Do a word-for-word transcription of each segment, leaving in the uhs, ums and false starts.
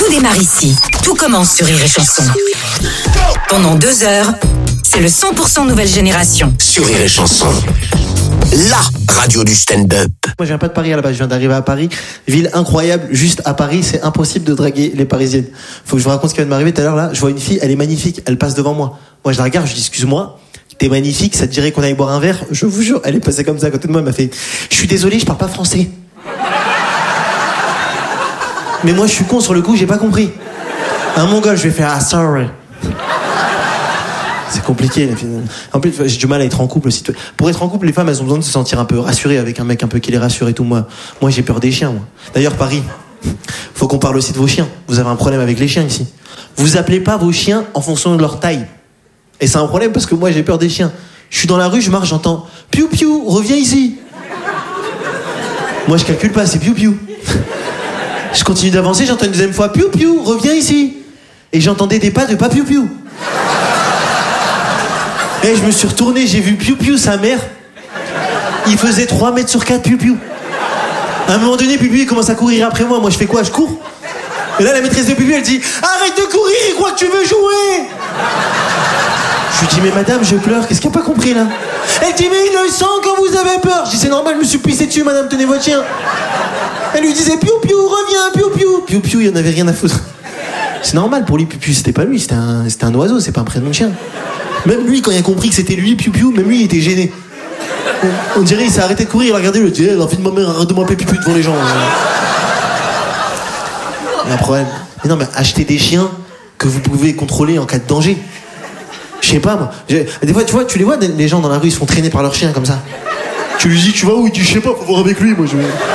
Tout démarre ici. Tout commence sur Rire et Chanson. Pendant deux heures, c'est le cent pour cent nouvelle génération. Sur Rire et Chanson. La radio du stand-up. Moi, je viens pas de Paris à la base, je viens d'arriver à Paris. Ville incroyable, juste à Paris, c'est impossible de draguer les Parisiennes. Faut que je vous raconte ce qui vient de m'arriver tout à l'heure là. Je vois une fille, elle est magnifique, elle passe devant moi. Moi, je la regarde, je dis excuse-moi, t'es magnifique, ça te dirait qu'on aille boire un verre? Je vous jure, elle est passée comme ça à côté de moi, elle m'a fait je suis désolé, je parle pas français. Mais moi, je suis con sur le coup, j'ai pas compris. Un mongol, je vais faire ah sorry. C'est compliqué. En plus, j'ai du mal à être en couple aussi. Pour être en couple, les femmes, elles ont besoin de se sentir un peu rassurées avec un mec un peu qui les rassure et tout. Moi, moi, j'ai peur des chiens. Moi. D'ailleurs, Paris, faut qu'on parle aussi de vos chiens. Vous avez un problème avec les chiens ici. Vous appelez pas vos chiens en fonction de leur taille. Et c'est un problème parce que moi, j'ai peur des chiens. Je suis dans la rue, je marche, j'entends piou piou, reviens ici. Moi, je calcule pas, c'est piou piou. Je continue d'avancer, j'entends une deuxième fois piou piou, reviens ici. Et j'entendais des pas de pas piou piou. Et je me suis retourné, j'ai vu Piou Piou, sa mère. Il faisait trois mètres sur quatre, Piou Piou. À un moment donné, Piou Piou, il commence à courir après moi. Moi, je fais quoi? Je cours. Et là, la maîtresse de Piou Piou, elle dit arrête de courir, il croit que tu veux jouer. Je lui dis mais madame, je pleure, qu'est-ce qu'il n'a pas compris là? Elle dit mais il le sent quand vous avez peur. Je dis c'est normal, je me suis pissé dessus, madame, tenez votre chien. Elle lui disait Piou Piou, reviens, Piou Piou. Piou Piou, il en avait rien à foutre. C'est normal pour lui, Piou Piou, c'était pas lui, c'était un, c'était un oiseau, c'est pas un prénom de chien. Même lui, quand il a compris que c'était lui, Piou Piou, même lui, il était gêné. On, on dirait, il s'est arrêté de courir, il a regardé, il a dit hey, l'enfant de ma mère, arrête de m'appeler Piou Piou devant les gens. Il y a un problème. Mais non, mais achetez des chiens que vous pouvez contrôler en cas de danger. Je sais pas, moi. J'ai, des fois, tu vois, tu les vois, les gens dans la rue, ils se font traîner par leurs chiens comme ça. Tu lui dis, tu vas où? Il dit, je sais pas, faut voir avec lui, moi, je.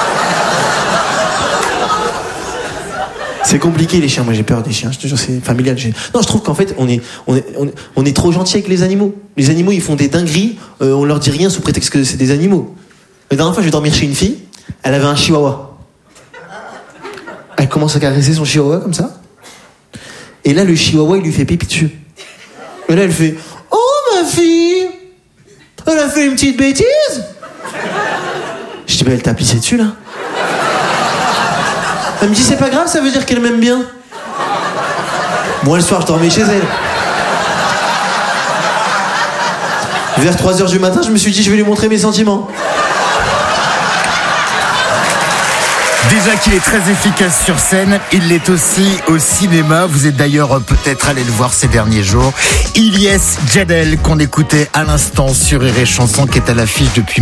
C'est compliqué les chiens, moi j'ai peur des chiens, je te jure, c'est familial. J'ai... Non, je trouve qu'en fait on est, on est, on est, on est trop gentil avec les animaux. Les animaux ils font des dingueries, euh, on leur dit rien sous prétexte que c'est des animaux. La dernière fois je vais dormir chez une fille, elle avait un chihuahua. Elle commence à caresser son chihuahua comme ça. Et là le chihuahua il lui fait pipi dessus. Et là elle fait oh ma fille, elle a fait une petite bêtise. Je dis bah elle t'a pissé dessus là. Elle me dit c'est pas grave, ça veut dire qu'elle m'aime bien. Moi le soir je dormais chez elle. Vers trois heures du matin je me suis dit je vais lui montrer mes sentiments. Déjà qu'il est très efficace sur scène, il l'est aussi au cinéma. Vous êtes d'ailleurs peut-être allé le voir ces derniers jours. Ilyes Jadel qu'on écoutait à l'instant sur Rire et Chanson qui est à l'affiche depuis